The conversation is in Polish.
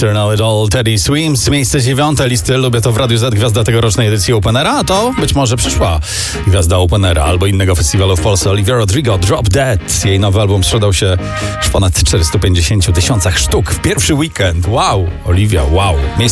Mr. Know It All, Teddy Swims, miejsce 9 listy Lubię to w Radiu Z, gwiazda tegorocznej edycji Openera, a to być może przyszła gwiazda Openera albo innego festiwalu w Polsce, Olivia Rodrigo, Drop Dead. Jej nowy album sprzedał się w ponad 450 000 sztuk w pierwszy weekend. Wow, Olivia, wow. Miejsce